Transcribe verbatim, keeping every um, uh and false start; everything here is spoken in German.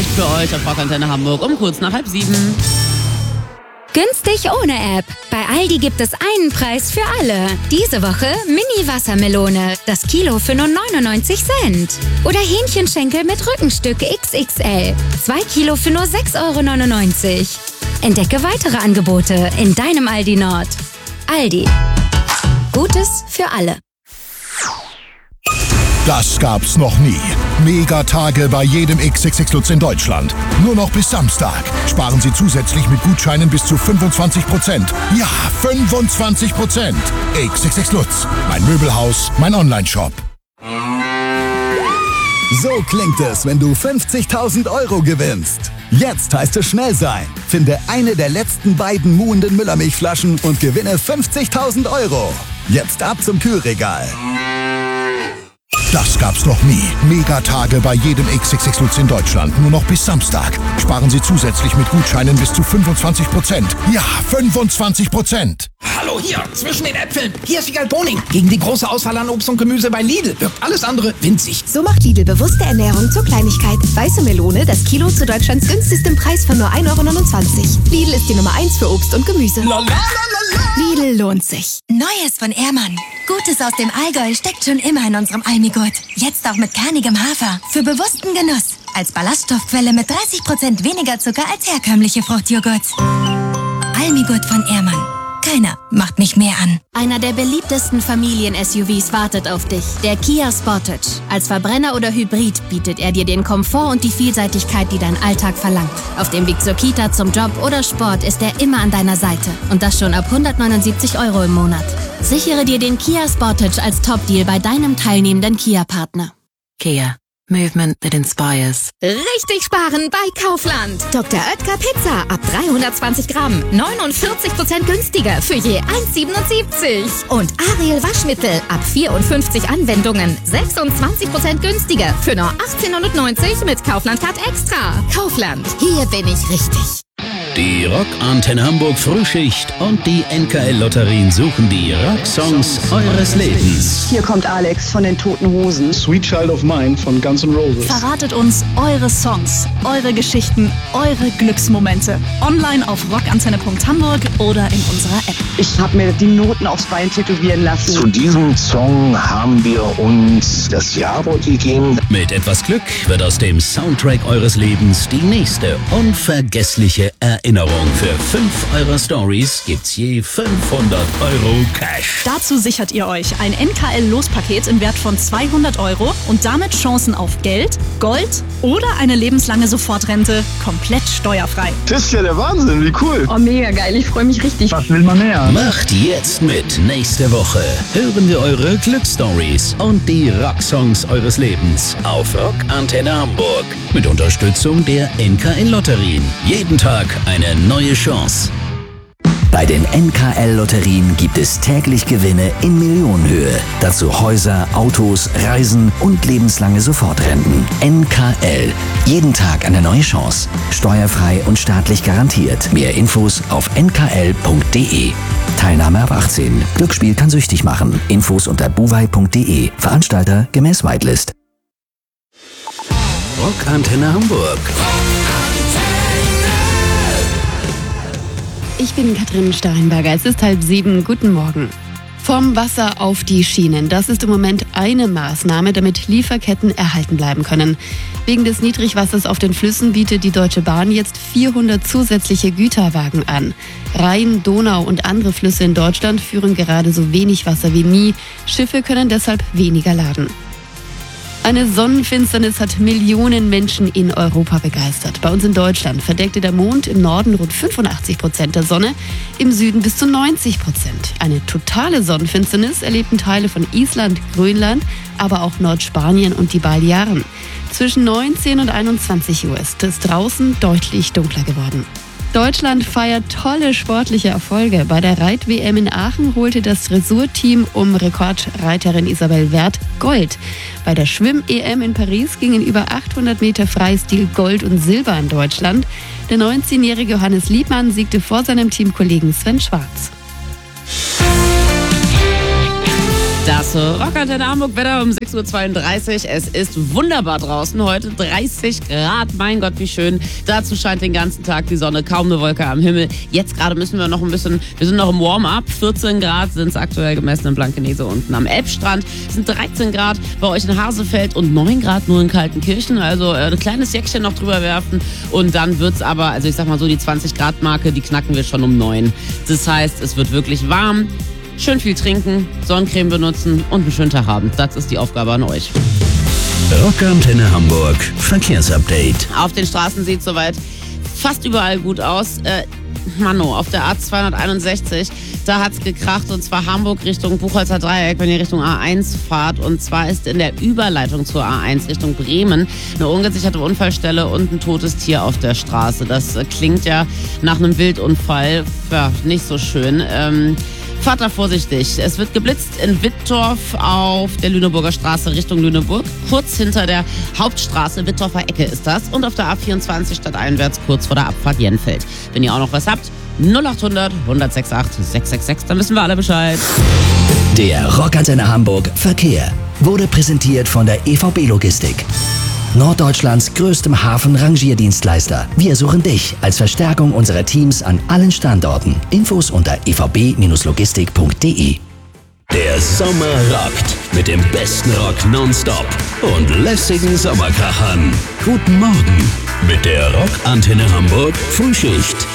Für euch auf Rockantenne Hamburg um kurz nach halb sieben. Günstig ohne App. Bei Aldi gibt es einen Preis für alle. Diese Woche Mini-Wassermelone. Das Kilo für nur neunundneunzig Cent. Oder Hähnchenschenkel mit Rückenstück X X L. Zwei Kilo für nur sechs Euro neunundneunzig. Entdecke weitere Angebote in deinem Aldi Nord. Aldi. Gutes für alle. Das gab's noch nie. Megatage bei jedem X X X Lutz in Deutschland. Nur noch bis Samstag. Sparen Sie zusätzlich mit Gutscheinen bis zu fünfundzwanzig Prozent. Ja, fünfundzwanzig Prozent. X X X Lutz. Mein Möbelhaus, mein Onlineshop. So klingt es, wenn du fünfzigtausend Euro gewinnst. Jetzt heißt es schnell sein. Finde eine der letzten beiden muhenden Müllermilchflaschen und gewinne fünfzigtausend Euro. Jetzt ab zum Kühlregal. Das gab's noch nie. Megatage bei jedem X X X Lutz in Deutschland. Nur noch bis Samstag. Sparen Sie zusätzlich mit Gutscheinen bis zu fünfundzwanzig Prozent. Ja, fünfundzwanzig Prozent. Hallo, hier, zwischen den Äpfeln. Hier ist Wiegald Boning. Gegen die große Auswahl an Obst und Gemüse bei Lidl wirkt alles andere winzig. So macht Lidl bewusste Ernährung zur Kleinigkeit. Weiße Melone, das Kilo zu Deutschlands günstigstem Preis von nur ein Euro neunundzwanzig. Lidl ist die Nummer eins für Obst und Gemüse. Lidl lohnt sich. Neues von Ehrmann. Gutes aus dem Allgäu steckt schon immer in unserem Almigurt. Jetzt auch mit kernigem Hafer. Für bewussten Genuss. Als Ballaststoffquelle mit dreißig Prozent weniger Zucker als herkömmliche Fruchtjoghurts. Almigurt von Ehrmann. Keiner macht mich mehr an. Einer der beliebtesten Familien-S U Vs wartet auf dich. Der Kia Sportage. Als Verbrenner oder Hybrid bietet er dir den Komfort und die Vielseitigkeit, die dein Alltag verlangt. Auf dem Weg zur Kita, zum Job oder Sport ist er immer an deiner Seite. Und das schon ab hundertneunundsiebzig Euro im Monat. Sichere dir den Kia Sportage als Top-Deal bei deinem teilnehmenden Kia-Partner. Kia. Movement that inspires. Richtig sparen bei Kaufland. Doktor Oetker Pizza ab dreihundertzwanzig Gramm. neunundvierzig Prozent günstiger für je eins Euro siebenundsiebzig. Und Ariel Waschmittel ab vierundfünfzig Anwendungen. sechsundzwanzig Prozent günstiger für nur achtzehn Euro neunundneunzig mit Kaufland Card Extra. Kaufland. Hier bin ich richtig. Die Rockantenne Hamburg Frühschicht und die N K L-Lotterien suchen die Rocksongs eures Lebens. Hier kommt Alex von den Toten Hosen. Sweet Child of Mine von Guns N' Roses. Verratet uns eure Songs, eure Geschichten, eure Glücksmomente. Online auf rockantenne punkt hamburg oder in unserer App. Ich habe mir die Noten aufs Bein tätowieren lassen. Zu diesem Song haben wir uns das Jawort gegeben. Mit etwas Glück wird aus dem Soundtrack eures Lebens die nächste unvergessliche Erinnerung. Für fünf eurer Stories gibt's je fünfhundert Euro Cash. Dazu sichert ihr euch ein N K L-Lospaket im Wert von zweihundert Euro und damit Chancen auf Geld, Gold oder eine lebenslange Sofortrente komplett steuerfrei. Das ist ja der Wahnsinn, wie cool. Oh, mega geil, ich freue mich richtig. Was will man mehr? Macht jetzt mit. Nächste Woche hören wir eure Glücksstories und die Rocksongs eures Lebens auf Rockantenne Hamburg. Mit Unterstützung der N K L-Lotterien. Jeden Tag eine neue Chance. Bei den N K L-Lotterien gibt es täglich Gewinne in Millionenhöhe. Dazu Häuser, Autos, Reisen und lebenslange Sofortrenten. N K L. Jeden Tag eine neue Chance. Steuerfrei und staatlich garantiert. Mehr Infos auf n k l punkt d e. Teilnahme ab achtzehn. Glücksspiel kann süchtig machen. Infos unter buwei punkt d e. Veranstalter gemäß Whitelist. Rockantenne Hamburg. Ich bin Katrin Steinberger. Es ist halb sieben. Guten Morgen. Vom Wasser auf die Schienen. Das ist im Moment eine Maßnahme, damit Lieferketten erhalten bleiben können. Wegen des Niedrigwassers auf den Flüssen bietet die Deutsche Bahn jetzt vierhundert zusätzliche Güterwagen an. Rhein, Donau und andere Flüsse in Deutschland führen gerade so wenig Wasser wie nie. Schiffe können deshalb weniger laden. Eine Sonnenfinsternis hat Millionen Menschen in Europa begeistert. Bei uns in Deutschland verdeckte der Mond im Norden rund fünfundachtzig Prozent der Sonne, im Süden bis zu neunzig Prozent. Eine totale Sonnenfinsternis erlebten Teile von Island, Grönland, aber auch Nordspanien und die Balearen. Zwischen neunzehn und einundzwanzig Uhr ist es draußen deutlich dunkler geworden. Deutschland feiert tolle sportliche Erfolge. Bei der Reit-W M in Aachen holte das Dressurteam um Rekordreiterin Isabel Werth Gold. Bei der Schwimm-E M in Paris gingen über achthundert Meter Freistil Gold und Silber in Deutschland. Der neunzehnjährige Johannes Liebmann siegte vor seinem Teamkollegen Sven Schwarz. Das Das Rockantenne Hamburg, Wetter um sechs Uhr zweiunddreißig. Es ist wunderbar draußen heute, dreißig Grad. Mein Gott, wie schön. Dazu scheint den ganzen Tag die Sonne, kaum eine Wolke am Himmel. Jetzt gerade müssen wir noch ein bisschen, wir sind noch im Warm-up. vierzehn Grad sind es aktuell gemessen in Blankenese unten am Elbstrand. Es sind dreizehn Grad bei euch in Hasefeld und neun Grad nur in Kaltenkirchen. Also äh, ein kleines Jäckchen noch drüber werfen und dann wird's aber, also ich sag mal so, die zwanzig Grad Marke, die knacken wir schon um neun. Das heißt, es wird wirklich warm. Schön viel trinken, Sonnencreme benutzen und einen schönen Tag haben. Das ist die Aufgabe an euch. Rockantenne Hamburg Verkehrsupdate. Auf den Straßen sieht soweit fast überall gut aus. Äh, Mano, auf der A zweihunderteinundsechzig, da hat's gekracht und zwar Hamburg Richtung Buchholzer Dreieck, wenn ihr Richtung A eins fahrt. Und zwar ist in der Überleitung zur A eins Richtung Bremen eine ungesicherte Unfallstelle und ein totes Tier auf der Straße. Das äh, klingt ja nach einem Wildunfall. Ja, nicht so schön. Ähm, Fahrt da vorsichtig. Es wird geblitzt in Wittorf auf der Lüneburger Straße Richtung Lüneburg. Kurz hinter der Hauptstraße, Wittorfer Ecke ist das. Und auf der A vierundzwanzig stadteinwärts kurz vor der Abfahrt Jenfeld. Wenn ihr auch noch was habt, null acht hundert, hundertsechsundachtzig, sechshundertsechsundsechzig, dann wissen wir alle Bescheid. Der Rockantenne Hamburg Verkehr wurde präsentiert von der E V B Logistik. Norddeutschlands größtem Hafen-Rangierdienstleister. Wir suchen dich als Verstärkung unserer Teams an allen Standorten. Infos unter e v b logistik punkt d e. Der Sommer rockt mit dem besten Rock nonstop und lässigen Sommerkrachern. Guten Morgen mit der Rockantenne Hamburg Frühschicht.